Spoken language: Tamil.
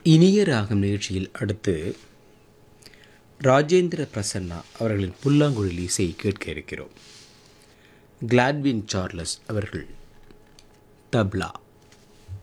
இனிய ராகம் நிகழ்ச்சியில் அடுத்து ராஜேந்திர பிரசன்னா அவர்களின் புல்லாங்குழல் இசை கேட்க இருக்கிறோம். கிளாட்வின் சார்லஸ் அவர்கள் தப்லா.